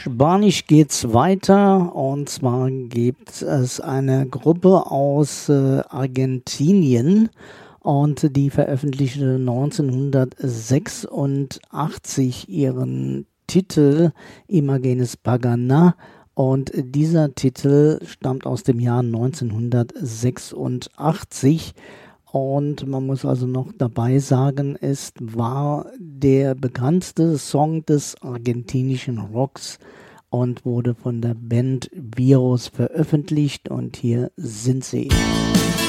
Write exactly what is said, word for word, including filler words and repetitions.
Spanisch geht's weiter, und zwar gibt es eine Gruppe aus äh, Argentinien, und die veröffentlichte neunzehnhundertsechsundachtzig ihren Titel Imágenes Paganas, und dieser Titel stammt aus dem Jahr neunzehnhundertsechsundachtzig. Und man muss also noch dabei sagen, es war der bekannteste Song des argentinischen Rocks und wurde von der Band Virus veröffentlicht. Und hier sind sie.